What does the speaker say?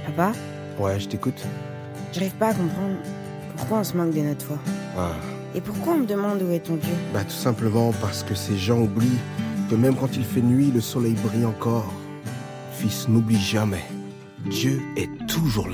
Papa, Ouais, je t'écoute. j'arrive pas à comprendre pourquoi on se moque de notre foi. Ah, Et pourquoi on me demande où est ton Dieu? tout simplement parce que ces gens oublient que même quand il fait nuit, le soleil brille encore. Fils, n'oublie jamais, Dieu est toujours là.